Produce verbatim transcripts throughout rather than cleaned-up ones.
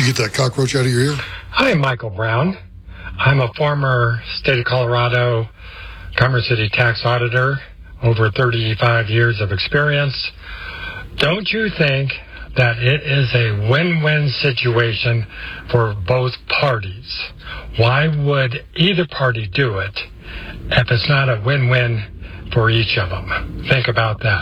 get that cockroach out of your ear? Hi, Michael Brown. I'm a former state of Colorado Commerce City tax auditor, over thirty-five years of experience. Don't you think that it is a win-win situation for both parties? Why would either party do it if it's not a win-win for each of them? Think about that.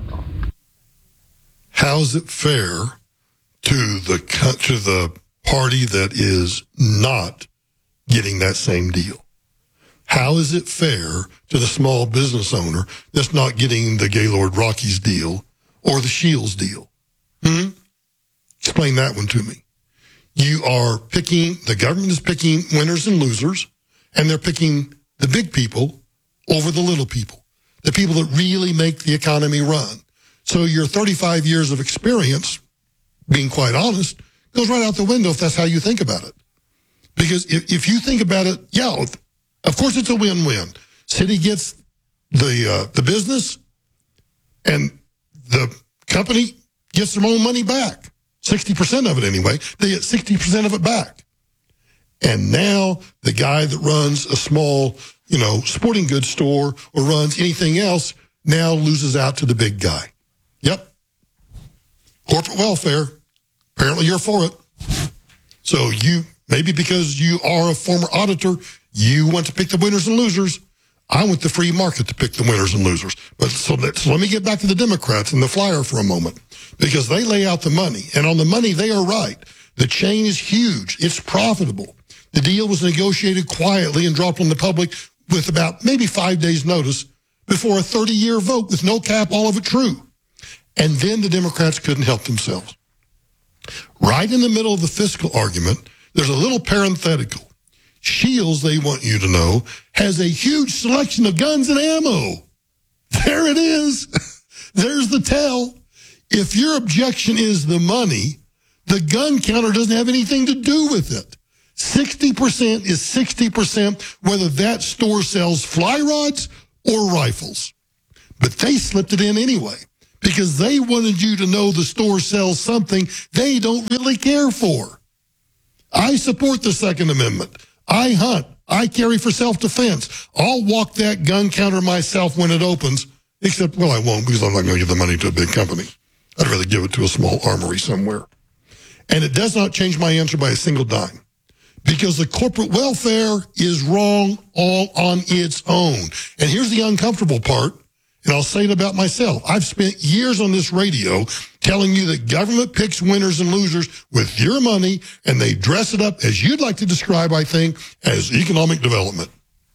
How's it fair to the to the party that is not getting that same deal? How is it fair to the small business owner that's not getting the Gaylord Rockies deal or the Shields deal? Hmm? Explain that one to me. You are picking, the government is picking winners and losers, and they're picking the big people over the little people, the people that really make the economy run. So your thirty-five years of experience, being quite honest, goes right out the window if that's how you think about it. Because if, if you think about it, yeah, of course it's a win-win. City gets the uh, the business, and the company gets their own money back. sixty percent of it anyway. They get sixty percent of it back. And now the guy that runs a small, you know, sporting goods store or runs anything else now loses out to the big guy. Yep. Corporate welfare. Apparently you're for it. So you, maybe because you are a former auditor, you want to pick the winners and losers. I want the free market to pick the winners and losers. But so, that, so let me get back to the Democrats and the flyer for a moment, because they lay out the money. And on the money, they are right. The chain is huge. It's profitable. The deal was negotiated quietly and dropped on the public with about maybe five days' notice before a thirty-year vote with no cap, all of it true. And then the Democrats couldn't help themselves. Right in the middle of the fiscal argument, there's a little parenthetical. Shields, they want you to know, has a huge selection of guns and ammo. There it is. There's the tell. If your objection is the money, the gun counter doesn't have anything to do with it. sixty percent is sixty percent, whether that store sells fly rods or rifles. But they slipped it in anyway, because they wanted you to know the store sells something they don't really care for. I support the Second Amendment. I hunt. I carry for self-defense. I'll walk that gun counter myself when it opens, except, well, I won't, because I'm not going to give the money to a big company. I'd rather give it to a small armory somewhere. And it does not change my answer by a single dime, because the corporate welfare is wrong all on its own. And here's the uncomfortable part, and I'll say it about myself. I've spent years on this radio telling you that government picks winners and losers with your money, and they dress it up as you'd like to describe, I think, as economic development.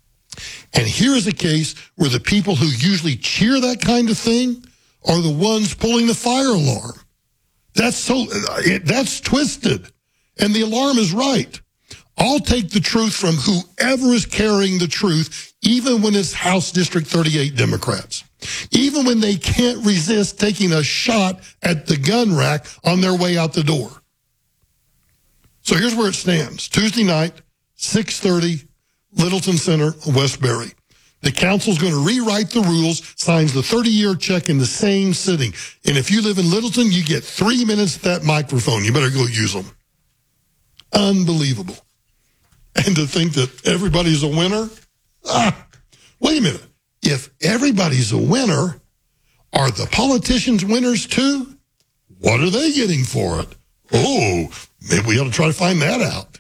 And here is a case where the people who usually cheer that kind of thing are the ones pulling the fire alarm. That's so, that's twisted. And the alarm is right. I'll take the truth from whoever is carrying the truth, even when it's House District thirty-eight Democrats, even when they can't resist taking a shot at the gun rack on their way out the door. So here's where it stands. Tuesday night, six thirty, Littleton Center, Westbury. The council's going to rewrite the rules, signs the thirty-year check in the same sitting. And if you live in Littleton, you get three minutes at that microphone. You better go use them. Unbelievable. And to think that everybody's a winner? Ah, wait a minute. If everybody's a winner, are the politicians winners too? What are they getting for it? Oh, maybe we ought to try to find that out.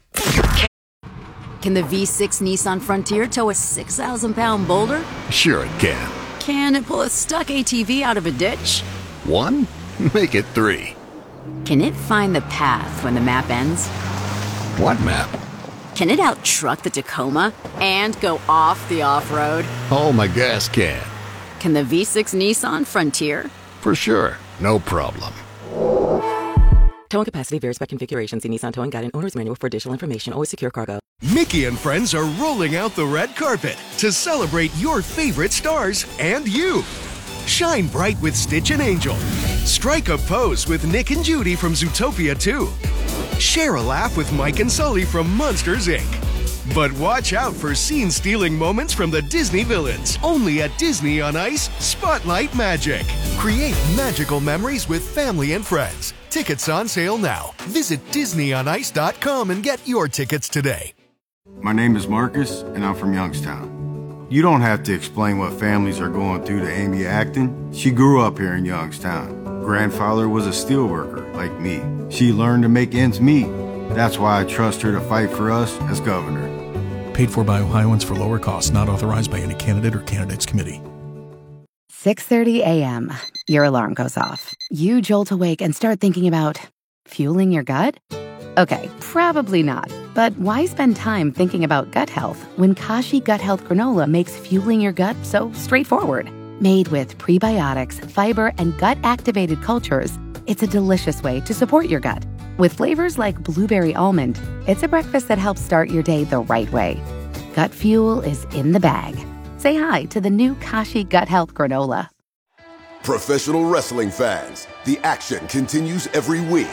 Can the V six Nissan Frontier tow a six thousand pound boulder? Sure it can. Can it pull a stuck A T V out of a ditch? One? Make it three. Can it find the path when the map ends? What map? Can it out-truck the Tacoma and go off the off-road? Oh, my gas can. Can the V six Nissan Frontier? For sure. No problem. Towing capacity varies by configuration. See Nissan Towing Guide and Owner's Manual for additional information. Always secure cargo. Mickey and friends are rolling out the red carpet to celebrate your favorite stars and you. Shine bright with Stitch and Angel. Strike a pose with Nick and Judy from Zootopia two. Share a laugh with Mike and Sully from Monsters, Incorporated. But watch out for scene-stealing moments from the Disney villains. Only at Disney on Ice, Spotlight Magic. Create magical memories with family and friends. Tickets on sale now. Visit disney on ice dot com and get your tickets today. My name is Marcus, and I'm from Youngstown. You don't have to explain what families are going through to Amy Acton. She grew up here in Youngstown. Grandfather was a steelworker, like me. She learned to make ends meet. That's why I trust her to fight for us as governor. Paid for by Ohioans for lower costs, not authorized by any candidate or candidates committee. six thirty a.m. Your alarm goes off. You jolt awake and start thinking about fueling your gut? Okay, probably not. But why spend time thinking about gut health when Kashi Gut Health Granola makes fueling your gut so straightforward? Made with prebiotics, fiber, and gut-activated cultures, it's a delicious way to support your gut. With flavors like blueberry almond, it's a breakfast that helps start your day the right way. Gut fuel is in the bag. Say hi to the new Kashi Gut Health Granola. Professional wrestling fans, the action continues every week.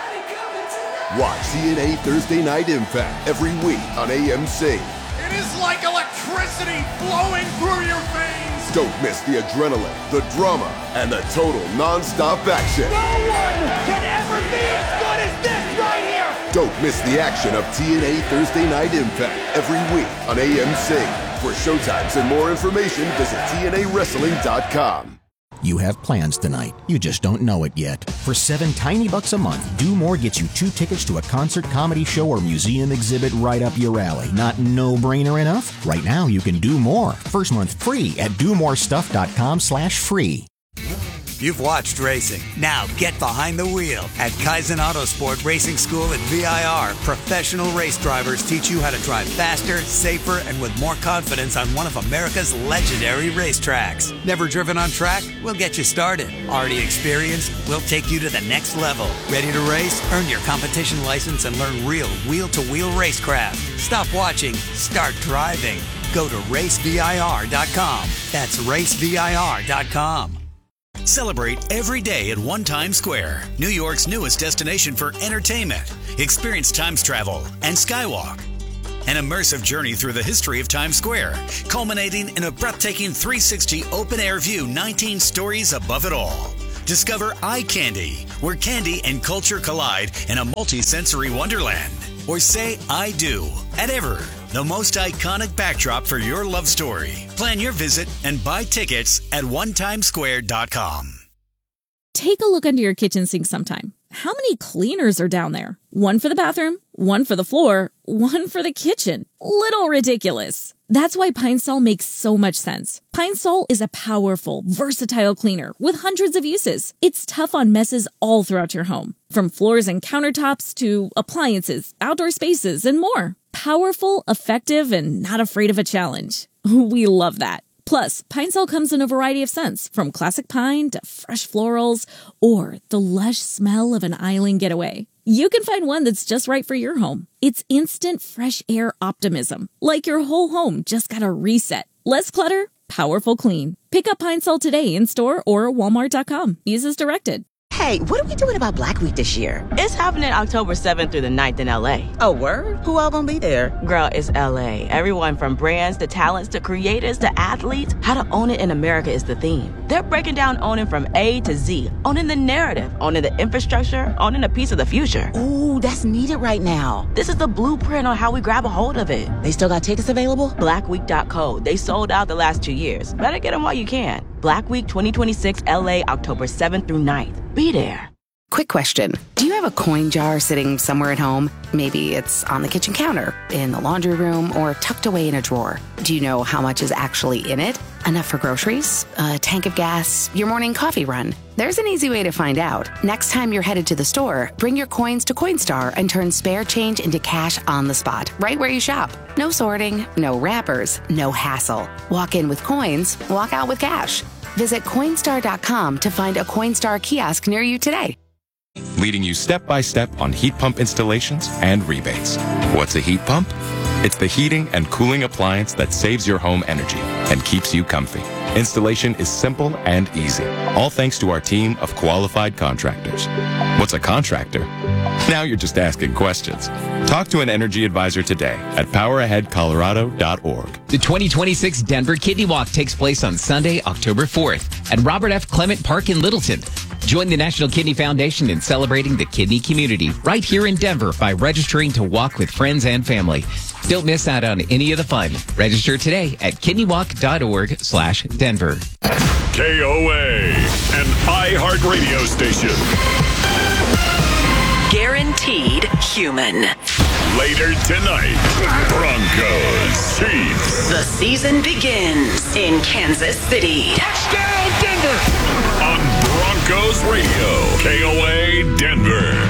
Watch T N A Thursday Night Impact every week on A M C. It is like electricity flowing through your veins. Don't miss the adrenaline, the drama, and the total non-stop action. No one can ever be as good as this right here. Don't miss the action of T N A Thursday Night Impact every week on A M C. For showtimes and more information, visit T N A wrestling dot com. You have plans tonight. You just don't know it yet. For seven tiny bucks a month, Do More gets you two tickets to a concert, comedy show, or museum exhibit right up your alley. Not no-brainer enough? Right now, you can do more. First month free at do more stuff dot com slash free. You've watched racing. Now get behind the wheel. At Kaizen Autosport Racing School at V I R, professional race drivers teach you how to drive faster, safer, and with more confidence on one of America's legendary racetracks. Never driven on track? We'll get you started. Already experienced? We'll take you to the next level. Ready to race? Earn your competition license and learn real wheel-to-wheel racecraft. Stop watching. Start driving. Go to race V I R dot com. That's race V I R dot com. Celebrate every day at One Times Square, New York's newest destination for entertainment. Experience Times Travel and Skywalk. An immersive journey through the history of Times Square, culminating in a breathtaking three sixty open-air view, nineteen stories above it all. Discover Eye Candy, where candy and culture collide in a multi-sensory wonderland. Or say I do at Ever, the most iconic backdrop for your love story. Plan your visit and buy tickets at one times square dot com. Take a look under your kitchen sink sometime. How many cleaners are down there? One for the bathroom, one for the floor, one for the kitchen. Little ridiculous. That's why Pine Sol makes so much sense. Pine Sol is a powerful, versatile cleaner with hundreds of uses. It's tough on messes all throughout your home, from floors and countertops to appliances, outdoor spaces, and more. Powerful, effective, and not afraid of a challenge. We love that. Plus, Pine Sol comes in a variety of scents, from classic pine to fresh florals, or the lush smell of an island getaway. You can find one that's just right for your home. It's instant fresh air optimism, like your whole home just got a reset. Less clutter, powerful clean. Pick up Pine Sol today in store or walmart dot com. Use as directed. Hey, what are we doing about Black Week this year? It's happening October seventh through the ninth in L A. Oh, word? Who all gonna be there? Girl, it's L A. Everyone from brands to talents to creators to athletes. How to own it in America is the theme. They're breaking down owning from A to Z. Owning the narrative, owning the infrastructure, owning a piece of the future. Ooh, that's needed right now. This is the blueprint on how we grab a hold of it. They still got tickets available? black week dot co. They sold out the last two years. Better get them while you can. Black Week twenty twenty-six L A, October seventh through ninth. Be there. Quick question. Do you have a coin jar sitting somewhere at home? Maybe it's on the kitchen counter, in the laundry room, or tucked away in a drawer. Do you know how much is actually in it? Enough for groceries, a tank of gas, your morning coffee run? There's an easy way to find out. Next time you're headed to the store, bring your coins to Coinstar and turn spare change into cash on the spot, right where you shop. No sorting, no wrappers, no hassle. Walk in with coins, walk out with cash. Visit Coinstar dot com to find a Coinstar kiosk near you today. Leading you step-by-step on heat pump installations and rebates. What's a heat pump? It's the heating and cooling appliance that saves your home energy and keeps you comfy. Installation is simple and easy, all thanks to our team of qualified contractors. What's a contractor? Now you're just asking questions. Talk to an energy advisor today at power ahead colorado dot org. The twenty twenty-six Denver Kidney Walk takes place on Sunday, October fourth at Robert F. Clement Park in Littleton. Join the National Kidney Foundation in celebrating the kidney community right here in Denver by registering to walk with friends and family. Don't miss out on any of the fun. Register today at kidney walk dot org slash Denver. K O A, an iHeartRadio station. Guaranteed human. Later tonight, Broncos, Chiefs. The season begins in Kansas City. Touchdown, Denver! On Broncos Radio, K O A Denver.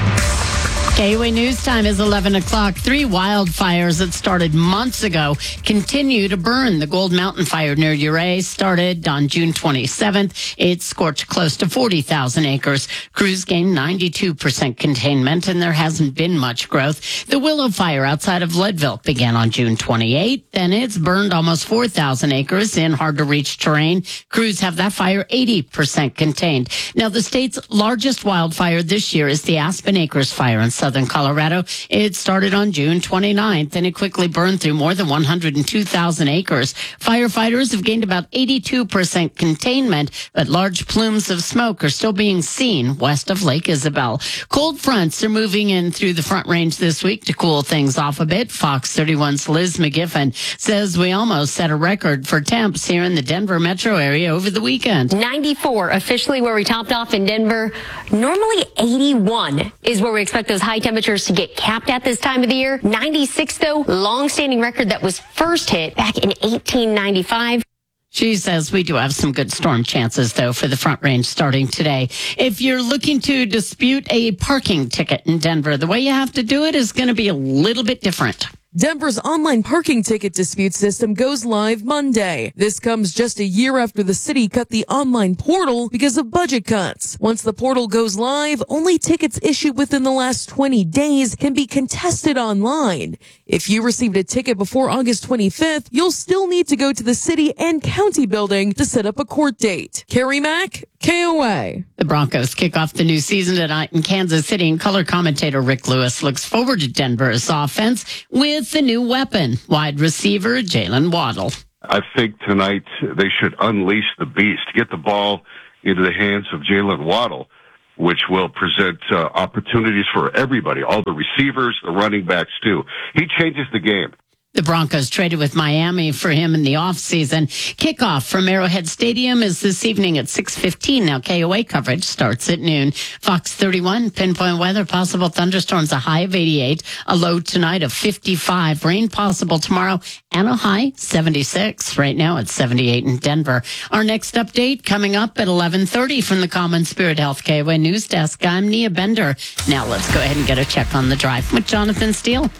K O A News Time is eleven o'clock. Three wildfires that started months ago continue to burn. The Gold Mountain Fire near Ouray started on June twenty-seventh. It scorched close to forty thousand acres. Crews gained ninety-two percent containment, and there hasn't been much growth. The Willow Fire outside of Leadville began on June twenty-eighth, and it's burned almost four thousand acres in hard-to-reach terrain. Crews have that fire eighty percent contained. Now, the state's largest wildfire this year is the Aspen Acres Fire in Southern Colorado. It started on June twenty-ninth, and it quickly burned through more than one hundred two thousand acres. Firefighters have gained about eighty-two percent containment, but large plumes of smoke are still being seen west of Lake Isabel. Cold fronts are moving in through the Front Range this week to cool things off a bit. Fox thirty-one's Liz McGiffin says we almost set a record for temps here in the Denver metro area over the weekend. ninety-four officially where we topped off in Denver. Normally eighty-one is where we expect those high temperatures to get capped at this time of the year. ninety-six, though, long-standing record that was first hit back in eighteen ninety-five. She says we do have some good storm chances, though, for the Front Range starting today. If you're looking to dispute a parking ticket in Denver, the way you have to do it is going to be a little bit different. Denver's online parking ticket dispute system goes live Monday. This comes just a year after the city cut the online portal because of budget cuts. Once the portal goes live, only tickets issued within the last twenty days can be contested online. If you received a ticket before August twenty-fifth, you'll still need to go to the city and county building to set up a court date. Carrie Mack, K O A. The Broncos kick off the new season tonight in Kansas City, and color commentator Rick Lewis looks forward to Denver's offense with the new weapon, wide receiver Jalen Waddle. I think tonight they should unleash the beast, get the ball into the hands of Jalen Waddle, which will present uh, opportunities for everybody, all the receivers, the running backs too. He changes the game. The Broncos traded with Miami for him in the offseason. Kickoff from Arrowhead Stadium is this evening at six fifteen. Now, K O A coverage starts at noon. Fox thirty-one, pinpoint weather, possible thunderstorms, a high of eighty-eight, a low tonight of fifty-five, rain possible tomorrow, and a high seventy-six. Right now it's seventy-eight in Denver. Our next update coming up at eleven thirty from the Common Spirit Health K O A News Desk. I'm Nia Bender. Now let's go ahead and get a check on the drive with Jonathan Steele.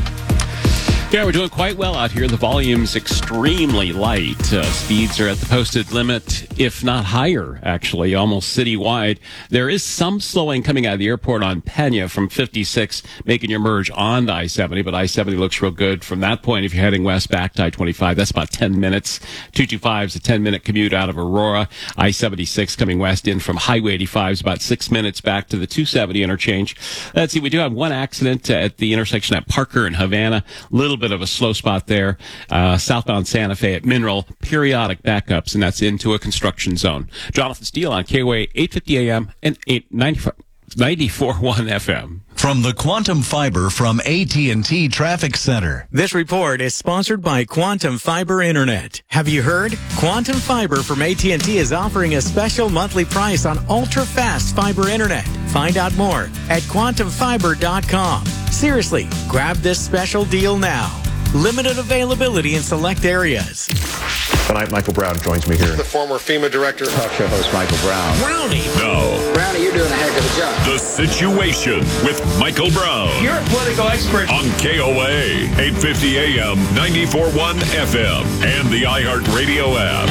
Yeah, we're doing quite well out here. The volume's extremely light. Uh, speeds are at the posted limit, if not higher, actually, almost citywide. There is some slowing coming out of the airport on Pena from fifty-six, making your merge on I seventy, but I seventy looks real good from that point. If you're heading west back to I twenty-five, that's about ten minutes. two twenty-five is a ten-minute commute out of Aurora. I seventy-six coming west in from Highway eighty-five is about six minutes back to the two seventy interchange. Let's see, we do have one accident at the intersection at Parker and Havana. Little bit of a slow spot there. Uh, southbound Santa Fe at Mineral, periodic backups, and that's into a construction zone. Jonathan Steele on K O A eight fifty A M and ninety-four point one F M. From the Quantum Fiber from A T and T Traffic Center. This report is sponsored by Quantum Fiber Internet. Have you heard? Quantum Fiber from A T and T is offering a special monthly price on ultra-fast fiber internet. Find out more at quantum fiber dot com. Seriously, grab this special deal now. Limited availability in select areas. Tonight, Michael Brown joins me here. The former FEMA director. Talk show host Michael Brown. Brownie. No. Brownie, you're doing a heck of a job. The Situation with Michael Brown. You're a political expert. On K O A, eight fifty A M, ninety-four point one F M, and the iHeartRadio app.